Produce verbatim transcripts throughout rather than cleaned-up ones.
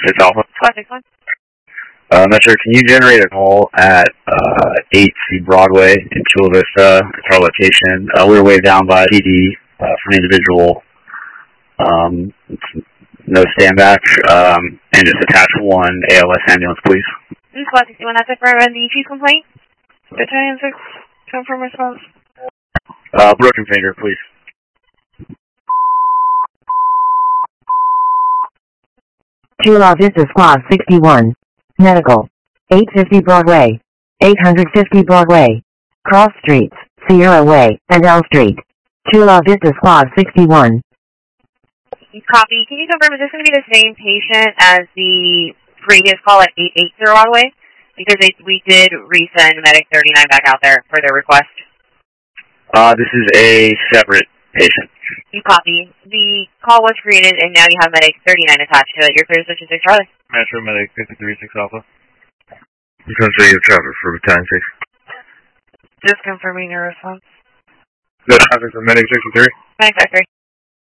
six Alpha. Squad six one. Uh, Metro, can you generate a call at uh, eight C Broadway in Chula Vista? It's our location. Uh, we were way down by P D uh, for an individual. Um, no stand back. Um, and just attach one A L S ambulance, please. Squad sixty-one, that's it for the chief complaint. Battalion six, confirm response. Uh, broken finger, please. Chula Vista Squad sixty-one. Medical. eight fifty Broadway. eight fifty Broadway. Cross Streets, Sierra Way, and L Street. Chula Vista Squad sixty-one. Copy. Can you confirm, is this going to be the same patient as the previous call at eight eighty Broadway? Because they, we did resend Medic thirty-nine back out there for their request. Uh, this is a separate patient. You copy. The call was created, and now you have Medic thirty-nine attached to it. You're clear to switch to six Charlie. Metro Medic fifty-three six Alpha. You can say your traffic for Battalion six. Just confirming your response. The traffic for Medic sixty-three. Medic five three.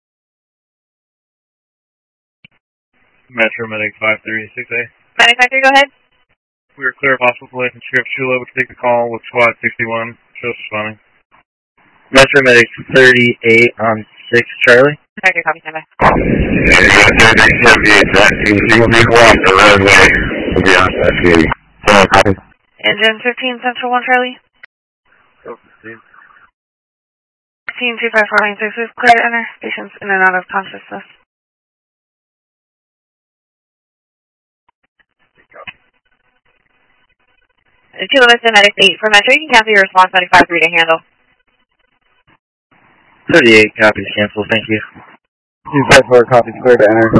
Metro Medic five three six A. Medic five three, go ahead. We are clear of hospital police and Sheriff Chula. We can take the call with Squad sixty-one. Show us responding. Metro Medic thirty-eight on six Charlie. five three, copy, stand by. Engine fifteen, Central one Charlie. fifteen two five four nine six is clear to enter. Patients in and out of consciousness. Chula Vista Medic eight for Metro. You can cancel your response Medic five three to handle. thirty-eight copies cancel, thank you. two five four copies clear to enter.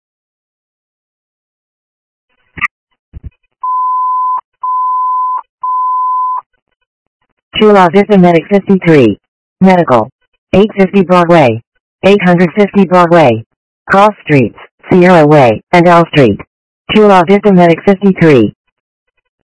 Chula Vista Medic fifty-three. Medical. eight fifty Broadway. eight fifty Broadway. Cross Streets, Sierra Way, and L Street. Chula Vista Medic fifty-three.